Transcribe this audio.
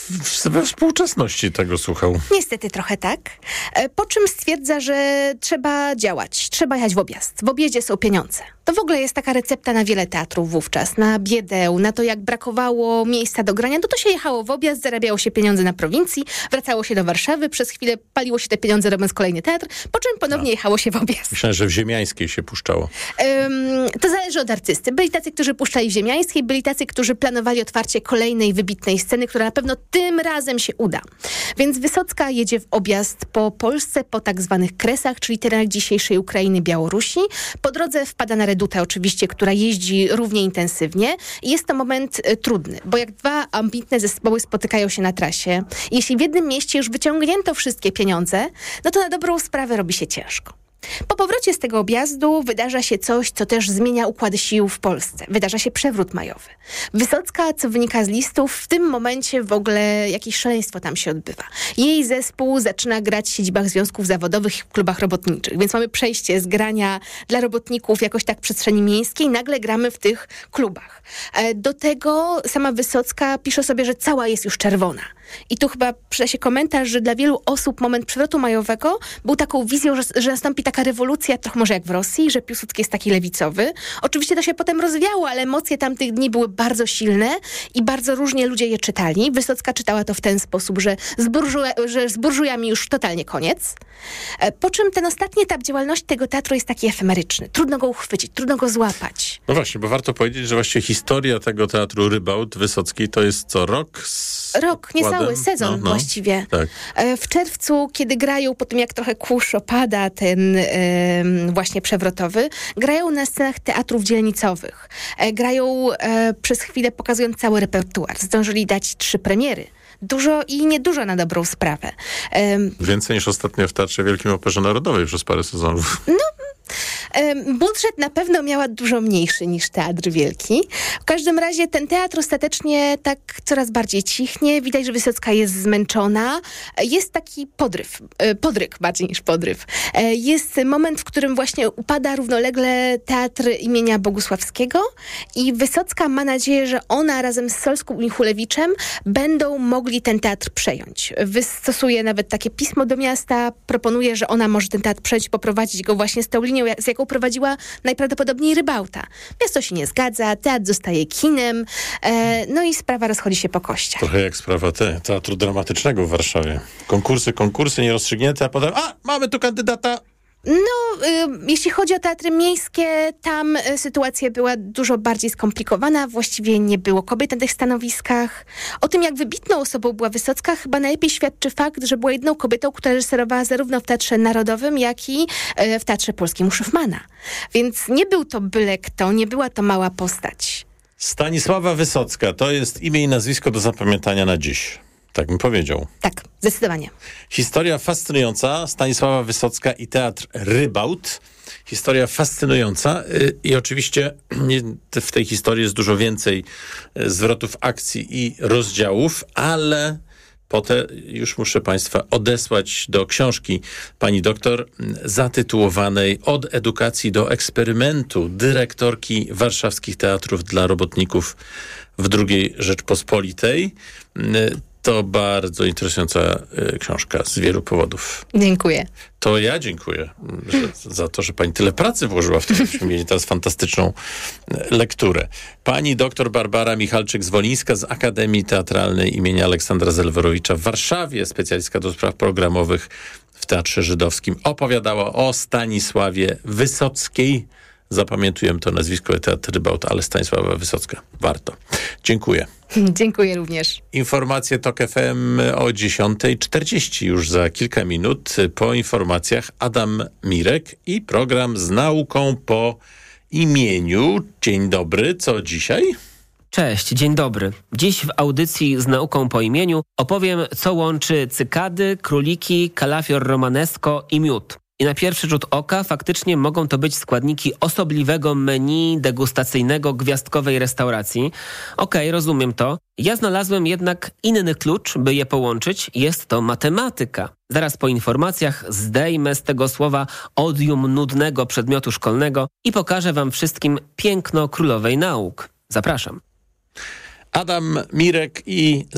we współczesności tego słuchał. Niestety trochę tak. Po czym stwierdza, że trzeba działać, trzeba jechać w objazd. W objeździe są pieniądze. To w ogóle jest taka recepta na wiele teatrów wówczas, na biedę, na to, jak brakowało miejsca do grania. To się jechało w objazd, zarabiało się pieniądze na prowincji, wracało się do Warszawy, przez chwilę paliło się te pieniądze, robiąc kolejny teatr, po czym ponownie jechało się w objazd. Myślałem, że w Ziemiańskiej się puszczało. To zależy od artysty. Byli tacy, którzy puszczali w Ziemiańskiej, byli tacy, którzy planowali otwarcie kolejnej wybitnej sceny, która na pewno tym razem się uda. Więc Wysocka jedzie w objazd po Polsce, po tak zwanych Kresach, czyli terenach dzisiejszej Ukrainy, Białorusi. Po drodze wpada na Redutę oczywiście, która jeździ równie intensywnie. I jest to moment trudny, bo jak dwa ambitne zespoły spotykają się na trasie, jeśli w jednym mieście już wyciągnięto wszystkie pieniądze, no to na dobrą sprawę robi się ciężko. Po powrocie z tego objazdu wydarza się coś, co też zmienia układ sił w Polsce. Wydarza się przewrót majowy. Wysocka, co wynika z listów, w tym momencie w ogóle jakieś szaleństwo tam się odbywa. Jej zespół zaczyna grać w siedzibach związków zawodowych i w klubach robotniczych, więc mamy przejście z grania dla robotników jakoś tak w przestrzeni miejskiej, nagle gramy w tych klubach. Do tego sama Wysocka pisze sobie, że cała jest już czerwona. I tu chyba przyda się komentarz, że dla wielu osób moment przewrotu majowego był taką wizją, że nastąpi taka rewolucja, trochę może jak w Rosji, że Piłsudski jest taki lewicowy. Oczywiście to się potem rozwiało, ale emocje tamtych dni były bardzo silne i bardzo różnie ludzie je czytali. Wysocka czytała to w ten sposób, że z burżujami już totalnie koniec. Po czym ten ostatni etap działalności tego teatru jest taki efemeryczny. Trudno go uchwycić, trudno go złapać. No właśnie, bo warto powiedzieć, że właściwie historia tego teatru Rybaut Wysockiej to jest co, rok? Rok, niecały sezon właściwie. Tak. W czerwcu, kiedy grają, po tym jak trochę kurz opada ten właśnie przewrotowy, grają na scenach teatrów dzielnicowych. Grają przez chwilę, pokazując cały repertuar. Zdążyli dać 3 premiery. Dużo i niedużo na dobrą sprawę. Więcej niż ostatnio w Teatrze Wielkim Operze Narodowej przez parę sezonów. Budżet na pewno miała dużo mniejszy niż Teatr Wielki. W każdym razie ten teatr ostatecznie tak coraz bardziej cichnie. Widać, że Wysocka jest zmęczona. Jest taki podryk bardziej niż podryw. Jest moment, w którym właśnie upada równolegle Teatr imienia Bogusławskiego i Wysocka ma nadzieję, że ona razem z Solską i Chulewiczem będą mogli ten teatr przejąć. Wystosuje nawet takie pismo do miasta, proponuje, że ona może ten teatr przejąć, poprowadzić go właśnie z tą linią, z jaką prowadziła najprawdopodobniej Rybauta. Miasto się nie zgadza, teatr zostaje kinem, no i sprawa rozchodzi się po kościach. Trochę jak sprawa Teatru Dramatycznego w Warszawie. Konkursy nierozstrzygnięte, a potem mamy tu kandydata. No, jeśli chodzi o teatry miejskie, tam sytuacja była dużo bardziej skomplikowana. Właściwie nie było kobiet na tych stanowiskach. O tym, jak wybitną osobą była Wysocka, chyba najlepiej świadczy fakt, że była jedną kobietą, która reżyserowała zarówno w Teatrze Narodowym, jak i w Teatrze Polskim u Szyfmana. Więc nie był to byle kto, nie była to mała postać. Stanisława Wysocka to jest imię i nazwisko do zapamiętania na dziś. Tak bym powiedział. Tak, zdecydowanie. Historia fascynująca. Stanisława Wysocka i Teatr Rybaut. Historia fascynująca i oczywiście w tej historii jest dużo więcej zwrotów akcji i rozdziałów, ale potem już muszę Państwa odesłać do książki pani doktor zatytułowanej Od edukacji do eksperymentu dyrektorki warszawskich teatrów dla robotników w II Rzeczpospolitej. To bardzo interesująca książka z wielu powodów. Dziękuję. To ja dziękuję za to, że pani tyle pracy włożyła w to, żebyśmy mieli teraz fantastyczną lekturę. Pani doktor Barbara Michalczyk-Zwolińska z Akademii Teatralnej imienia Aleksandra Zelwerowicza w Warszawie, specjalistka do spraw programowych w Teatrze Żydowskim, opowiadała o Stanisławie Wysockiej. Zapamiętujemy to nazwisko Teatr Rybaut, ale Stanisława Wysocka. Warto. Dziękuję. Dziękuję również. Informacje TOK FM o 10:40 już za kilka minut. Po informacjach Adam Mirek i program z nauką po imieniu. Dzień dobry, co dzisiaj? Cześć, dzień dobry. Dziś w audycji z nauką po imieniu opowiem, co łączy cykady, króliki, kalafior romanesco i miód. I na pierwszy rzut oka faktycznie mogą to być składniki osobliwego menu degustacyjnego gwiazdkowej restauracji. Okej, rozumiem to. Ja znalazłem jednak inny klucz, by je połączyć. Jest to matematyka. Zaraz po informacjach zdejmę z tego słowa odium nudnego przedmiotu szkolnego i pokażę wam wszystkim piękno królowej nauk. Zapraszam. Adam Mirek i